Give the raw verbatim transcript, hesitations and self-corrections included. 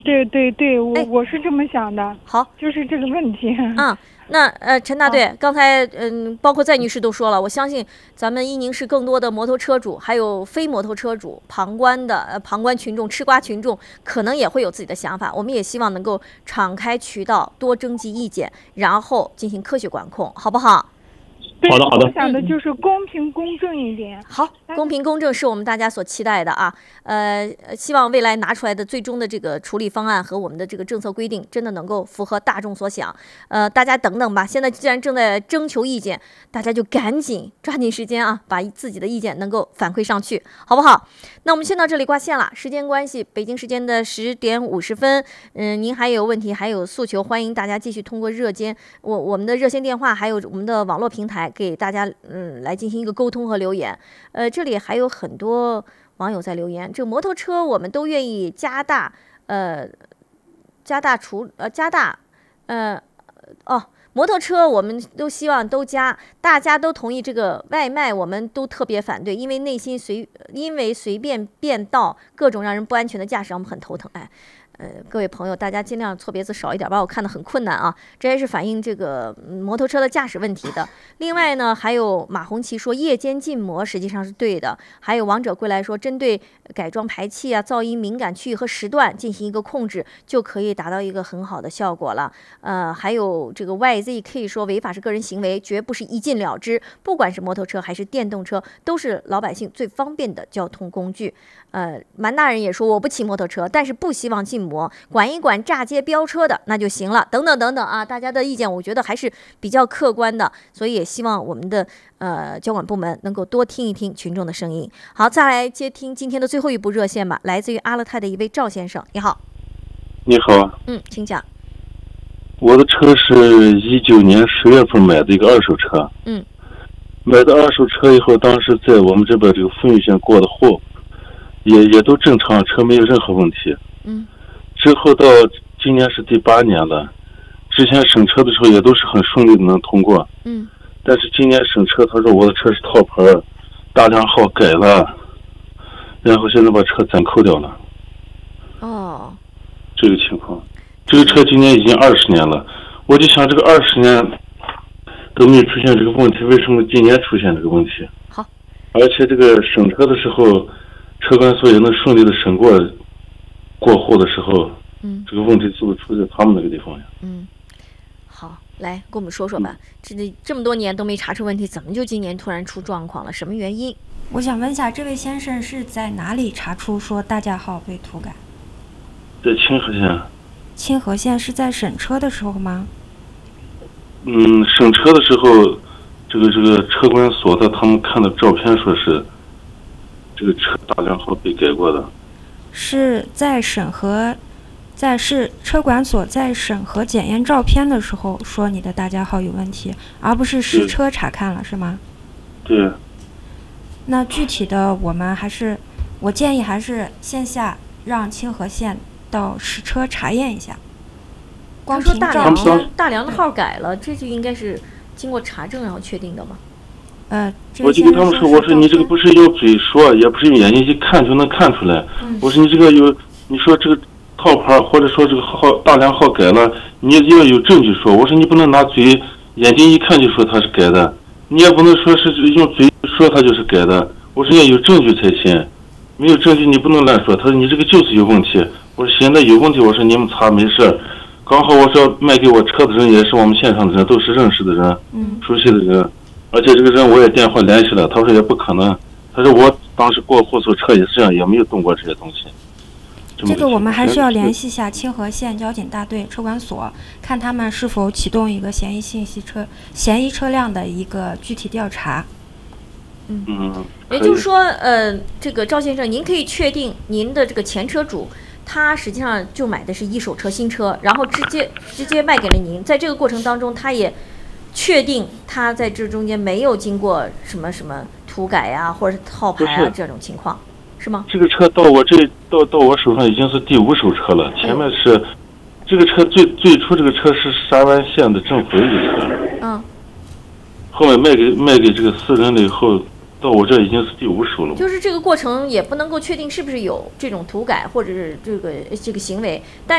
对对对，我、 哎、 我是这么想的。 好， 就是这个问题。 嗯，那呃，陈大队，刚才嗯，包括在女士都说了，我相信咱们伊宁市更多的摩托车主，还有非摩托车主，旁观的呃旁观群众、吃瓜群众，可能也会有自己的想法。我们也希望能够敞开渠道，多征集意见，然后进行科学管控，好不好？ 好的好的， 我想的就是公平公正一点。 好，公平公正是我们大家所期待的啊。呃，希望未来拿出来的最终的这个处理方案和我们的这个政策规定，真的能够符合大众所想。呃，大家等等吧。现在既然正在征求意见，大家就赶紧抓紧时间啊，把自己的意见能够反馈上去，好不好？那我们先到这里挂线了。时间关系，北京时间的十点五十分，嗯、呃，您还有问题还有诉求，欢迎大家继续通过热线，我我们的热线电话还有我们的网络平台。给大家嗯来进行一个沟通和留言，呃，这里还有很多网友在留言。这个摩托车我们都愿意加大，呃，加大除呃加大，呃哦，摩托车我们都希望都加，大家都同意这个外卖，我们都特别反对，因为内心随因为随便变道，各种让人不安全的驾驶让我们很头疼。哎。呃，各位朋友，大家尽量错别字少一点，把我看得很困难啊！这还是反映这个、嗯、摩托车的驾驶问题的。另外呢，还有马红旗说夜间禁摩实际上是对的。还有王者归来说，针对改装排气啊、噪音敏感区域和时段进行一个控制，就可以达到一个很好的效果了。呃，还有这个 Y Z K 说，违法是个人行为，绝不是一禁了之。不管是摩托车还是电动车，都是老百姓最方便的交通工具。呃，蛮大人也说，我不骑摩托车，但是不希望禁摩，管一管炸街飙车的那就行了，等等等等啊，大家的意见我觉得还是比较客观的，所以也希望我们的呃交管部门能够多听一听群众的声音。好，再来接听今天的最后一部热线吧，来自于阿勒泰的一位赵先生，你好。 你好。 嗯，请讲。 我的车是一九年十月份买的一个二手车。 嗯。 买的二手车以后，当时在我们这边这个风雨线过的户，也也都正常，车没有任何问题。 嗯。 之后到今年是第八年了，之前审车的时候也都是很顺利的能通过。 嗯。 但是今年审车，他说我的车是套牌，大梁号改了，然后现在把车暂扣掉了。 哦。 这个情况，这个车今年已经二十年了，我就想这个二十年都没有出现这个问题，为什么今年出现这个问题？ 好。 而且这个审车的时候，车管所也能顺利的审过。过户的时候， 嗯， 这个问题是不是出在他们那个地方呀？ 嗯，好，来跟我们说说吧。这这么多年都没查出问题，怎么就今年突然出状况了？什么原因？ 我想问一下，这位先生是在哪里查出说大架号被涂改？ 在清河县。 清河县是在审车的时候吗？ 嗯，审车的时候，这个这个车管所的他们看的照片说是，这个车大梁号被改过的。 是在审核，在是车管所在审核检验照片的时候说你的大架号有问题，而不是实车查看了，是吗？ 对。 那具体的我们还是，我建议还是线下让清河县到实车查验一下。光凭大照片， 大梁的号改了，这就应该是经过查证然后确定的吗？ 呃， 我就跟他们说，我说你这个不是用嘴说，也不是用眼睛一看就能看出来。 嗯、 我说你这个有，你说这个套牌或者说这个号大梁号改了，你要有证据说。我说你不能拿嘴眼睛一看就说它是改的，你也不能说是用嘴说它就是改的。我说你要有证据才行，没有证据你不能乱说。他说你这个就是有问题。我说现在有问题，我说你们查没事。刚好我说卖给我车的人也是我们县上的人，都是认识的人， 嗯， 熟悉的人。而且这个人我也电话联系了，他说也不可能，他说我当时过户所车也是这样，也没有动过这些东西。 这, 这个我们还是要联系一下清河县交警大队车管所，看他们是否启动一个嫌疑信息车、嫌疑车辆的一个具体调查。 嗯嗯，也就是说，呃，这个赵先生，您可以确定您的这个前车主，他实际上就买的是一手车新车，然后直接直接卖给了您，在这个过程当中，他也确定他在这中间没有经过什么什么涂改呀、啊，或者是套牌啊这种情况，是吗？ 这个车到我这到到我手上已经是第五手车了，前面是、嗯、这个车最最初这个车是沙湾县的政府一个车， 嗯， 后面卖给卖给这个私人了以后，到我这已经是第五手了。 就是这个过程也不能够确定是不是有这种涂改或者是这个这个行为，但